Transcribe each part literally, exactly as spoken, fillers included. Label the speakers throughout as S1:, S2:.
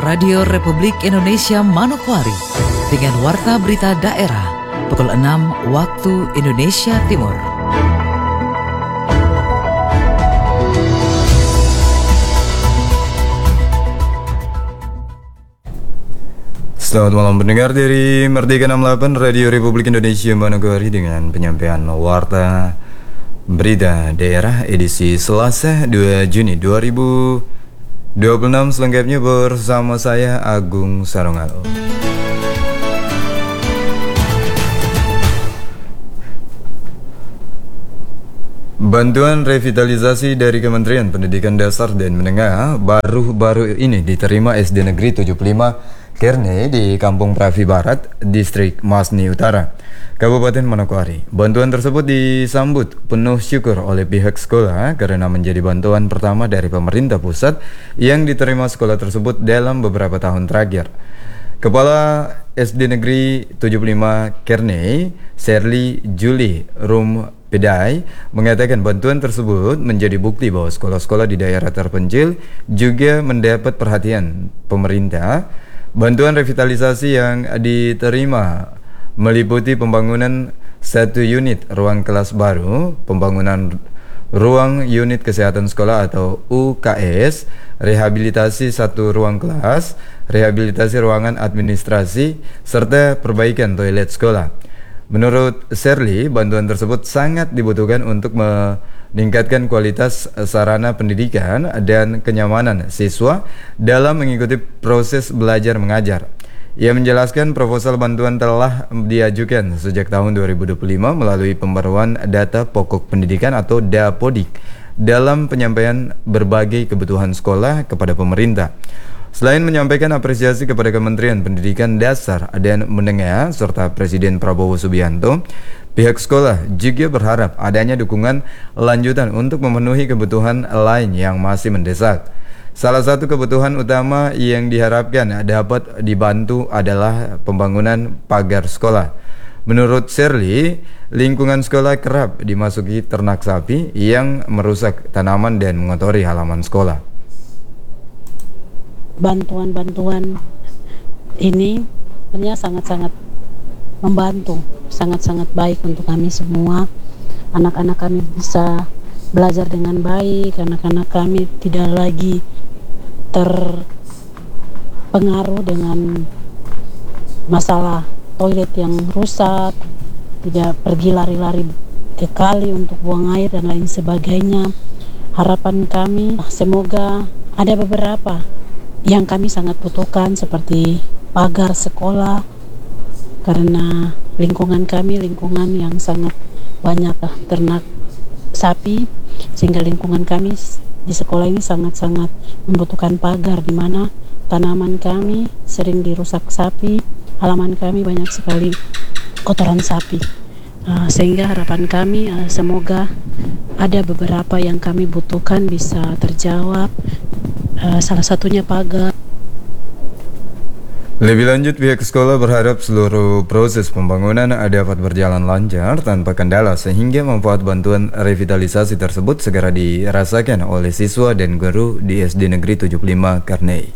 S1: Radio Republik Indonesia Manokwari dengan Warta Berita Daerah pukul enam waktu Indonesia Timur.
S2: Selamat malam pendengar dari Merdeka enam puluh delapan Radio Republik Indonesia Manokwari dengan penyampaian Warta Berita Daerah edisi Selasa dua Juni dua ribu dua puluh enam, selengkapnya bersama saya Agung Sarongalo. Bantuan revitalisasi dari Kementerian Pendidikan Dasar dan Menengah baru-baru ini diterima S D Negeri tujuh puluh lima Kerne di Kampung Pravi Barat, Distrik Masni Utara, Kabupaten Manokwari. Bantuan tersebut disambut penuh syukur oleh pihak sekolah karena menjadi bantuan pertama dari pemerintah pusat yang diterima sekolah tersebut dalam beberapa tahun terakhir. Kepala S D Negeri tujuh puluh lima Kerne, Serli Juli Rum Pedai, mengatakan bantuan tersebut menjadi bukti bahwa sekolah-sekolah di daerah terpencil juga mendapat perhatian pemerintah. Bantuan revitalisasi yang diterima meliputi pembangunan satu unit ruang kelas baru, pembangunan ruang unit kesehatan sekolah atau U K S, rehabilitasi satu ruang kelas, rehabilitasi ruangan administrasi, serta perbaikan toilet sekolah. Menurut Serli, bantuan tersebut sangat dibutuhkan untuk meningkatkan kualitas sarana pendidikan dan kenyamanan siswa dalam mengikuti proses belajar mengajar. Ia menjelaskan proposal bantuan telah diajukan sejak tahun dua ribu dua puluh lima melalui pembaruan data pokok pendidikan atau Dapodik dalam penyampaian berbagai kebutuhan sekolah kepada pemerintah. Selain menyampaikan apresiasi kepada Kementerian Pendidikan Dasar dan Menengah serta Presiden Prabowo Subianto, pihak sekolah juga berharap adanya dukungan lanjutan untuk memenuhi kebutuhan lain yang masih mendesak. Salah satu kebutuhan utama yang diharapkan dapat dibantu adalah pembangunan pagar sekolah. Menurut Serli, lingkungan sekolah kerap dimasuki ternak sapi yang merusak tanaman dan mengotori halaman sekolah.
S3: Bantuan-bantuan ini sebenarnya sangat-sangat membantu, sangat-sangat baik untuk kami semua. Anak-anak kami bisa belajar dengan baik, anak-anak kami tidak lagi terpengaruh dengan masalah toilet yang rusak, tidak pergi lari-lari ke kali untuk buang air dan lain sebagainya. Harapan kami semoga ada beberapa yang kami sangat butuhkan seperti pagar sekolah, karena lingkungan kami lingkungan yang sangat banyak ternak sapi, sehingga lingkungan kami di sekolah ini sangat-sangat membutuhkan pagar, di mana tanaman kami sering dirusak sapi, halaman kami banyak sekali kotoran sapi. Uh, sehingga harapan kami uh, semoga ada beberapa yang kami butuhkan bisa terjawab. Uh, salah satunya pagar.
S2: Lebih lanjut, pihak sekolah berharap seluruh proses pembangunan dapat berjalan lancar tanpa kendala sehingga manfaat bantuan revitalisasi tersebut segera dirasakan oleh siswa dan guru di S D Negeri tujuh puluh lima Karnei.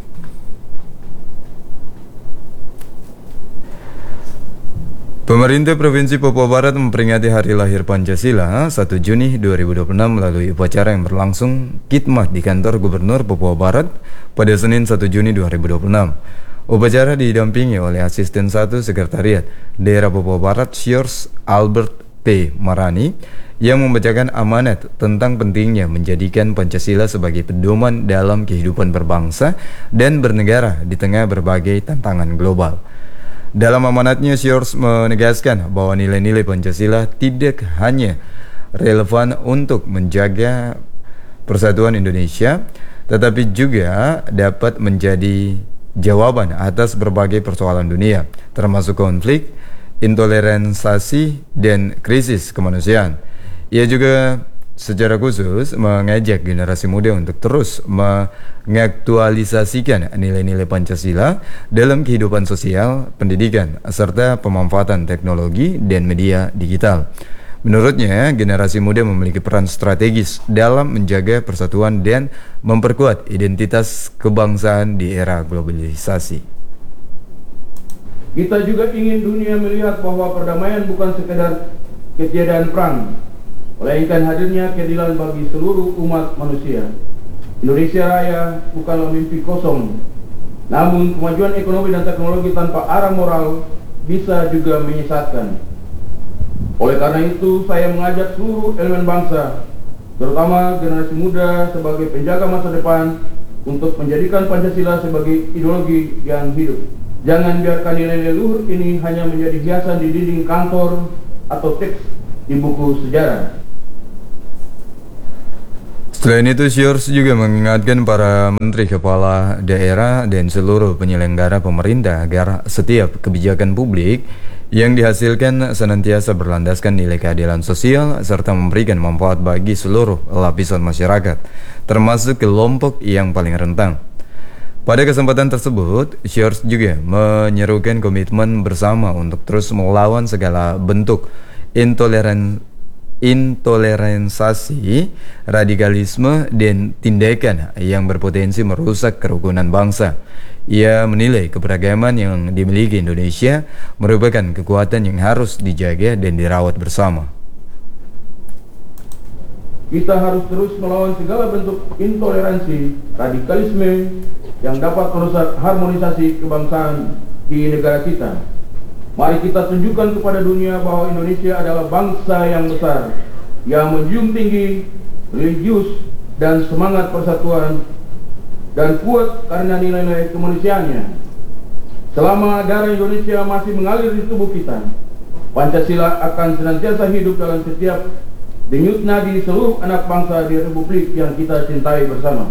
S2: Pemerintah Provinsi Papua Barat memperingati Hari Lahir Pancasila satu Juni dua ribu dua puluh enam melalui upacara yang berlangsung khidmat di kantor Gubernur Papua Barat pada Senin satu Juni dua ribu dua puluh enam. Upacara didampingi oleh Asisten satu Sekretariat Daerah Papua Barat Siors Albert P. Marani yang membacakan amanat tentang pentingnya menjadikan Pancasila sebagai pedoman dalam kehidupan berbangsa dan bernegara di tengah berbagai tantangan global. Dalam amanatnya, Siors menegaskan bahwa nilai-nilai Pancasila tidak hanya relevan untuk menjaga persatuan Indonesia, tetapi juga dapat menjadi jawaban atas berbagai persoalan dunia, termasuk konflik, intoleransi, dan krisis kemanusiaan. Ia juga secara khusus mengajak generasi muda untuk terus mengaktualisasikan nilai-nilai Pancasila dalam kehidupan sosial, pendidikan, serta pemanfaatan teknologi dan media digital. Menurutnya, generasi muda memiliki peran strategis dalam menjaga persatuan dan memperkuat identitas kebangsaan di era globalisasi.
S4: Kita juga ingin dunia melihat bahwa perdamaian bukan sekedar ketiadaan perang, melainkan hadirnya keadilan bagi seluruh umat manusia. Indonesia Raya bukanlah mimpi kosong, namun kemajuan ekonomi dan teknologi tanpa arah moral bisa juga menyesatkan. Oleh karena itu, saya mengajak seluruh elemen bangsa, terutama generasi muda sebagai penjaga masa depan, untuk menjadikan Pancasila sebagai ideologi yang hidup. Jangan biarkan nilai-nilai luhur ini hanya menjadi hiasan di dinding kantor atau teks di buku sejarah.
S2: Selain itu, Syors juga mengingatkan para menteri, kepala daerah, dan seluruh penyelenggara pemerintah agar setiap kebijakan publik yang dihasilkan senantiasa berlandaskan nilai keadilan sosial serta memberikan manfaat bagi seluruh lapisan masyarakat, termasuk kelompok yang paling rentan. Pada kesempatan tersebut, Syors juga menyerukan komitmen bersama untuk terus melawan segala bentuk intoleran intoleransi, radikalisme, dan tindakan yang berpotensi merusak kerukunan bangsa. Ia menilai keberagaman yang dimiliki Indonesia merupakan kekuatan yang harus dijaga dan dirawat bersama.
S4: Kita harus terus melawan segala bentuk intoleransi, radikalisme yang dapat merusak harmonisasi kebangsaan di negara kita. Mari kita tunjukkan kepada dunia bahwa Indonesia adalah bangsa yang besar, yang menjunjung tinggi, religius, dan semangat persatuan, dan kuat karena nilai-nilai kemanusiaannya. Selama darah Indonesia masih mengalir di tubuh kita, Pancasila akan senantiasa hidup dalam setiap denyut nadi seluruh anak bangsa di Republik yang kita cintai bersama.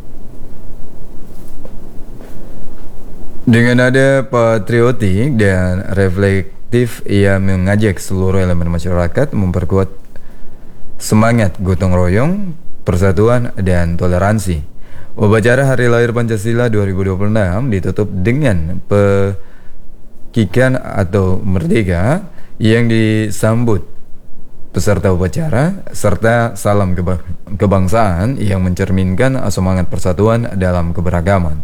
S2: Dengan nada patriotik dan reflektif, ia mengajak seluruh elemen masyarakat memperkuat semangat gotong royong, persatuan, dan toleransi. Upacara Hari Lahir Pancasila dua ribu dua puluh enam ditutup dengan pekikan atau merdeka yang disambut peserta upacara serta salam keba- kebangsaan yang mencerminkan semangat persatuan dalam keberagaman.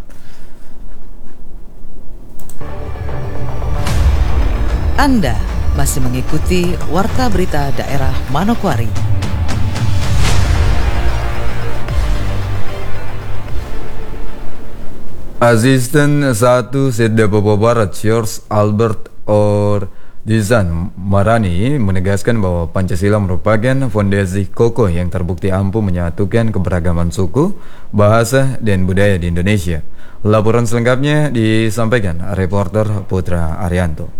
S1: Anda masih mengikuti Warta Berita Daerah Manokwari.
S2: Asisten satu Setda Papua Barat Syors Albert Ordizan Marani menegaskan bahwa Pancasila merupakan fondasi kokoh yang terbukti ampuh menyatukan keberagaman suku, bahasa, dan budaya di Indonesia. Laporan selengkapnya disampaikan reporter Putra Arianto.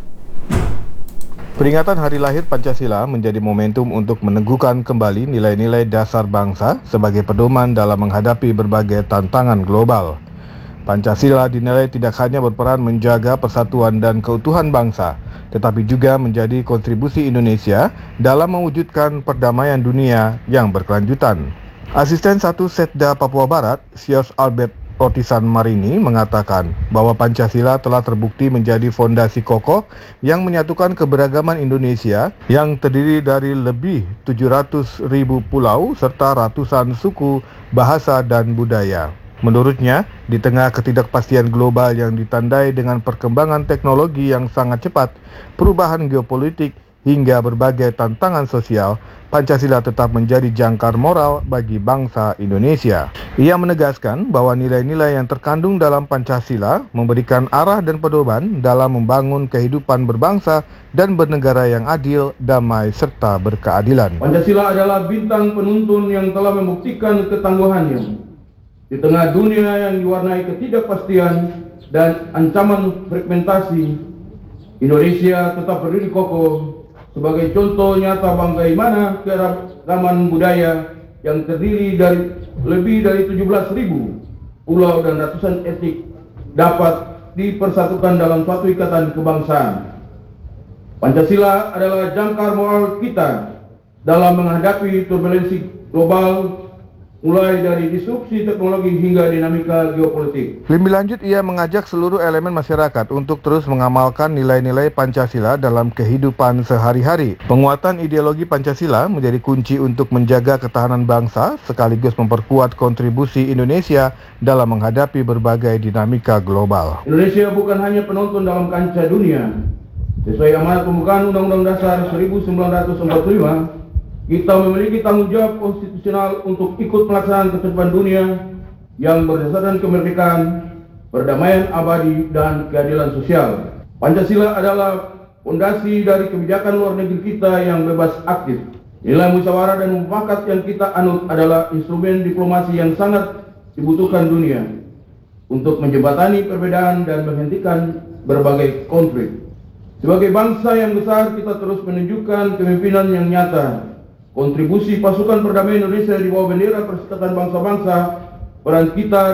S5: Peringatan Hari Lahir Pancasila menjadi momentum untuk meneguhkan kembali nilai-nilai dasar bangsa sebagai pedoman dalam menghadapi berbagai tantangan global. Pancasila dinilai tidak hanya berperan menjaga persatuan dan keutuhan bangsa, tetapi juga menjadi kontribusi Indonesia dalam mewujudkan perdamaian dunia yang berkelanjutan. Asisten satu Setda Papua Barat, Syors Albert Ordizan Marini mengatakan bahwa Pancasila telah terbukti menjadi fondasi kokoh yang menyatukan keberagaman Indonesia yang terdiri dari lebih tujuh ratus ribu pulau serta ratusan suku, bahasa, dan budaya. Menurutnya, di tengah ketidakpastian global yang ditandai dengan perkembangan teknologi yang sangat cepat, perubahan geopolitik, hingga berbagai tantangan sosial, Pancasila tetap menjadi jangkar moral bagi bangsa Indonesia. Ia menegaskan bahwa nilai-nilai yang terkandung dalam Pancasila memberikan arah dan pedoman dalam membangun kehidupan berbangsa dan bernegara yang adil, damai, serta berkeadilan.
S4: Pancasila adalah bintang penuntun yang telah membuktikan ketangguhannya di tengah dunia yang diwarnai ketidakpastian dan ancaman fragmentasi. Indonesia tetap berdiri kokoh sebagai contoh nyata bagaimana keragaman budaya yang terdiri dari lebih dari tujuh belas ribu pulau dan ratusan etnik dapat dipersatukan dalam suatu ikatan kebangsaan. Pancasila adalah jangkar moral kita dalam menghadapi turbulensi global mulai dari disrupsi teknologi hingga dinamika geopolitik.
S5: Lebih lanjut, ia mengajak seluruh elemen masyarakat untuk terus mengamalkan nilai-nilai Pancasila dalam kehidupan sehari-hari. Penguatan ideologi Pancasila menjadi kunci untuk menjaga ketahanan bangsa sekaligus memperkuat kontribusi Indonesia dalam menghadapi berbagai dinamika global.
S4: Indonesia bukan hanya penonton dalam kancah dunia. Sesuai amanat pembukaan Undang-Undang Dasar seribu sembilan ratus empat puluh lima, kita memiliki tanggung jawab konstitusional untuk ikut melaksanakan ketertiban dunia yang berdasarkan kemerdekaan, perdamaian abadi, dan keadilan sosial. Pancasila adalah fondasi dari kebijakan luar negeri kita yang bebas aktif. Nilai musyawarah dan mufakat yang kita anut adalah instrumen diplomasi yang sangat dibutuhkan dunia untuk menjembatani perbedaan dan menghentikan berbagai konflik. Sebagai bangsa yang besar, kita terus menunjukkan kepemimpinan yang nyata. Kontribusi pasukan perdamaian Indonesia di bawah bendera Persekutuan Bangsa-Bangsa, peran kita